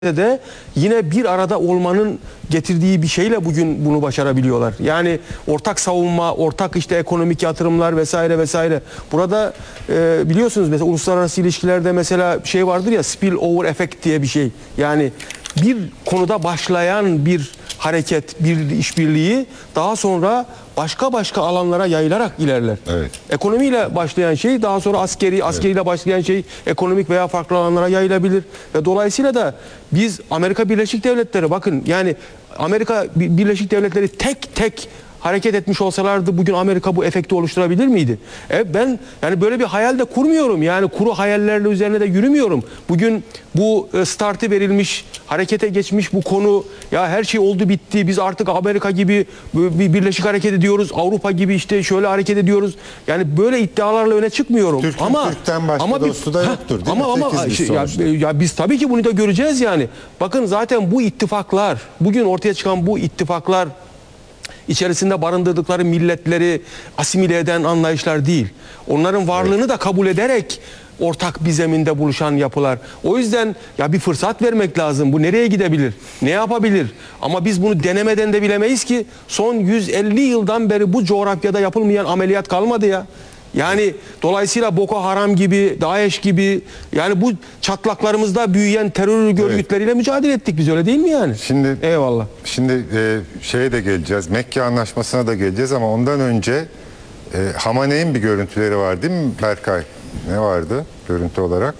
de yine bir arada olmanın getirdiği bir şeyle bugün bunu başarabiliyorlar. Yani ortak savunma, ortak işte ekonomik yatırımlar vesaire vesaire. Burada biliyorsunuz mesela uluslararası ilişkilerde mesela şey vardır ya, spillover effect diye bir şey. Yani bir konuda başlayan bir hareket, bir işbirliği daha sonra başka alanlara yayılarak ilerler. Evet. Ekonomiyle başlayan şey daha sonra askeriyle başlayan şey ekonomik veya farklı alanlara yayılabilir. Ve dolayısıyla da biz Amerika Birleşik Devletleri, bakın yani Amerika Birleşik Devletleri tek tek hareket etmiş olsalardı bugün Amerika bu efekti oluşturabilir miydi? Ben yani böyle bir hayal de kurmuyorum. Yani kuru hayallerle üzerine de yürümüyorum. Bugün bu startı verilmiş, harekete geçmiş bu konu, ya her şey oldu bitti. Biz artık Amerika gibi bir birleşik hareket ediyoruz. Avrupa gibi işte şöyle hareket ediyoruz. Yani böyle iddialarla öne çıkmıyorum. Türk'ten başka dostu da yoktur değil mi? Ya biz tabii ki bunu da göreceğiz yani. Bakın zaten bu ittifaklar, bugün ortaya çıkan bu ittifaklar içerisinde barındırdıkları milletleri asimile eden anlayışlar değil. Onların varlığını da kabul ederek ortak bir zeminde buluşan yapılar. O yüzden ya bir fırsat vermek lazım. Bu nereye gidebilir? Ne yapabilir? Ama biz bunu denemeden de bilemeyiz ki son 150 yıldan beri bu coğrafyada yapılmayan ameliyat kalmadı ya. Yani dolayısıyla Boko Haram gibi, DAEŞ gibi, yani bu çatlaklarımızda büyüyen terör örgütleriyle mücadele ettik biz, öyle değil mi yani? Şimdi eyvallah. Şimdi şeye de geleceğiz. Mekke Anlaşması'na da geleceğiz ama ondan önce Hamaney'in bir görüntüleri var değil mi Berkay? Ne vardı görüntü olarak?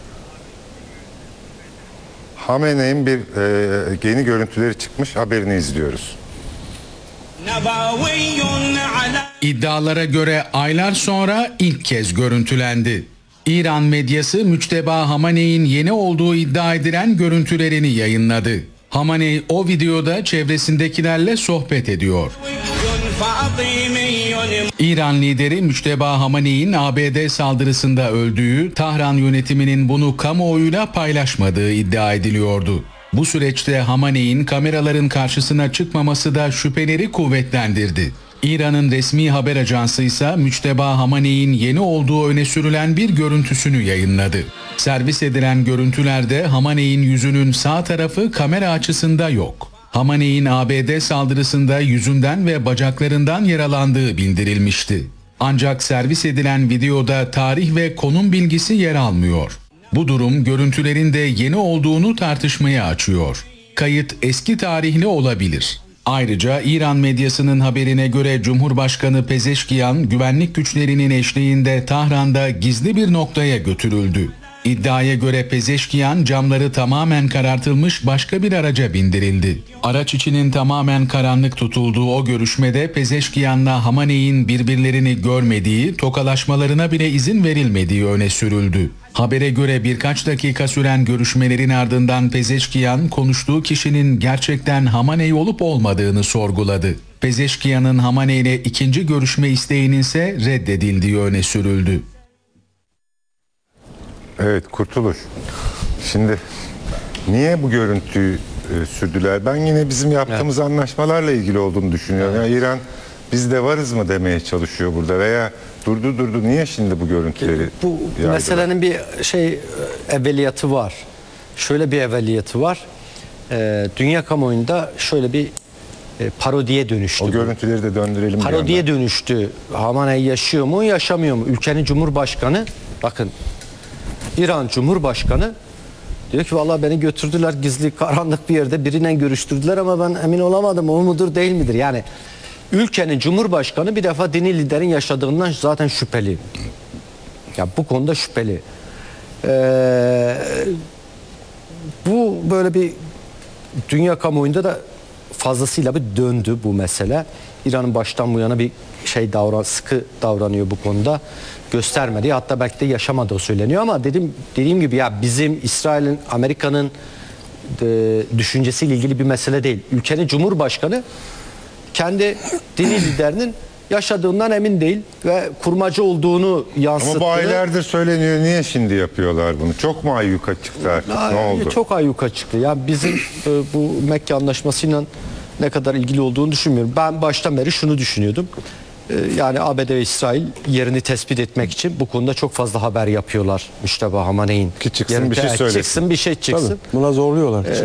Hamaney'in bir yeni görüntüleri çıkmış, haberini izliyoruz. İddialara göre aylar sonra ilk kez görüntülendi. İran medyası Müçteba Hamaney'in yeni olduğu iddia edilen görüntülerini yayınladı. Hamaney o videoda çevresindekilerle sohbet ediyor. İran lideri Müçteba Hamaney'in ABD saldırısında öldüğü, Tahran yönetiminin bunu kamuoyuyla paylaşmadığı iddia ediliyordu. Bu süreçte Hamaney'in kameraların karşısına çıkmaması da şüpheleri kuvvetlendirdi. İran'ın resmi haber ajansı ise Müçteba Hamaney'in yeni olduğu öne sürülen bir görüntüsünü yayınladı. Servis edilen görüntülerde Hamaney'in yüzünün sağ tarafı kamera açısında yok. Hamaney'in ABD saldırısında yüzünden ve bacaklarından yaralandığı bildirilmişti. Ancak servis edilen videoda tarih ve konum bilgisi yer almıyor. Bu durum görüntülerin de yeni olduğunu tartışmaya açıyor. Kayıt eski tarihli olabilir. Ayrıca İran medyasının haberine göre Cumhurbaşkanı Pezeşkiyan güvenlik güçlerinin eşliğinde Tahran'da gizli bir noktaya götürüldü. İddiaya göre Pezeşkiyan camları tamamen karartılmış başka bir araca bindirildi. Araç içinin tamamen karanlık tutulduğu o görüşmede Pezeşkiyan'la Hamaney'in birbirlerini görmediği, tokalaşmalarına bile izin verilmediği öne sürüldü. Habere göre birkaç dakika süren görüşmelerin ardından Pezeşkiyan konuştuğu kişinin gerçekten Hamaney olup olmadığını sorguladı. Pezeşkiyan'ın Hamaney ile ikinci görüşme isteğinin ise reddedildiği öne sürüldü. Evet, Kurtuluş. Şimdi niye bu görüntüyü sürdüler? Ben yine bizim yaptığımız anlaşmalarla ilgili olduğunu düşünüyorum. Yani İran biz de varız mı demeye çalışıyor burada veya durdu niye şimdi bu görüntüleri bu meselenin bir evveliyatı var. Şöyle bir evveliyatı var. Dünya kamuoyunda şöyle bir parodiye dönüştü. O görüntüleri de döndürelim. Parodiye dönüştü. Hamaney yaşıyor mu, yaşamıyor mu? Ülkenin Cumhurbaşkanı, bakın İran Cumhurbaşkanı diyor ki vallahi beni götürdüler gizli karanlık bir yerde biriyle görüştürdüler ama ben emin olamadım o mudur değil midir? Yani ülkenin Cumhurbaşkanı bir defa dini liderin yaşadığından zaten şüpheli. Ya bu konuda şüpheli. Bu böyle bir dünya kamuoyunda da fazlasıyla bir döndü bu mesele. İran'ın baştan bu yana bir sıkı davranıyor bu konuda. Göstermedi. Hatta belki de yaşamadığı söyleniyor ama dediğim gibi ya bizim İsrail'in, Amerika'nın düşüncesiyle ilgili bir mesele değil. Ülkenin Cumhurbaşkanı kendi dini liderinin yaşadığından emin değil ve kurmacı olduğunu yansıttı. Ama bu aylardır söyleniyor. Niye şimdi yapıyorlar bunu? Çok mu ayyuka çıktı artık? Ne oldu? Çok ayyuka çıktı. Ya bizim bu Mekke Anlaşması'yla ne kadar ilgili olduğunu düşünmüyorum. Ben baştan beri şunu düşünüyordum. Yani ABD ve İsrail yerini tespit etmek için bu konuda çok fazla haber yapıyorlar. Müşteba Hamaney'in Ki çıksın yerini bir şey söylesin. çıksın bir şey çıksın. Tabii, buna zorluyorlar.